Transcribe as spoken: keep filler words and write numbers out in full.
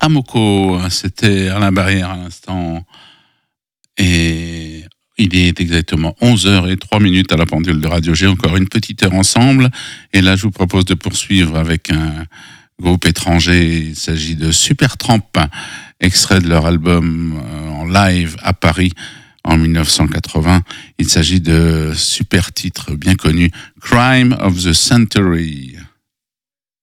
Amoko, c'était Alain Barrière à l'instant. Et il est exactement onze heures zéro trois minutes à la pendule de Radio G. Encore une petite heure ensemble. Et là, je vous propose de poursuivre avec un groupe étranger. Il s'agit de Supertramp, extrait de leur album en live à Paris en dix-neuf cent quatre-vingts. Il s'agit de super titre bien connu, Crime of the Century.